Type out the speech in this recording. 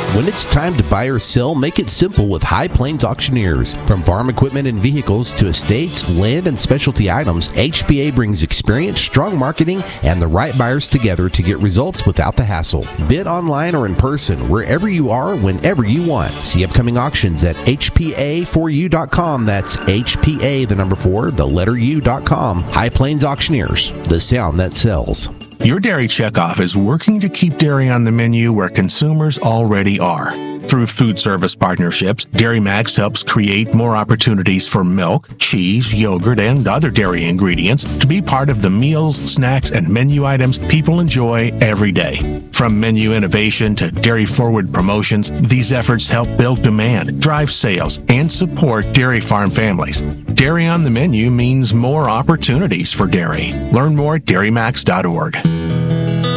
When it's time to buy or sell, make it simple with High Plains Auctioneers. From farm equipment and vehicles to estates, land, and specialty items, HPA brings experience, strong marketing, and the right buyers together to get results without the hassle. Bid online or in person, wherever you are, whenever you want. See upcoming auctions at HPA4U.com. That's HPA, the number 4, the letter U.com. High Plains Auctioneers, the sound that sells. Your Dairy Checkoff is working to keep dairy on the menu where consumers already are. Through food service partnerships, Dairy Max helps create more opportunities for milk, cheese, yogurt, and other dairy ingredients to be part of the meals, snacks, and menu items people enjoy every day. From menu innovation to dairy-forward promotions, these efforts help build demand, drive sales, and support dairy farm families. Dairy on the menu means more opportunities for dairy. Learn more at dairymax.org.